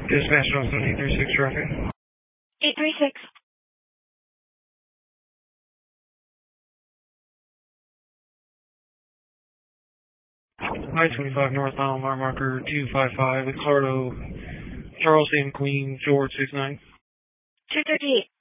Dispatch Austin 836 traffic. 836. I-25 northbound, mile marker 255, Ricardo, Charles and Queen, George 69. 238.